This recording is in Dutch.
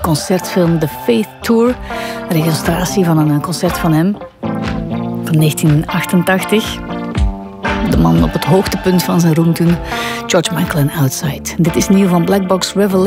concertfilm The Faith Tour. Een registratie van een concert van hem van 1988. De man op het hoogtepunt van zijn roem toen, George Michael en Outside. Dit is nieuw van Black Box Revelation.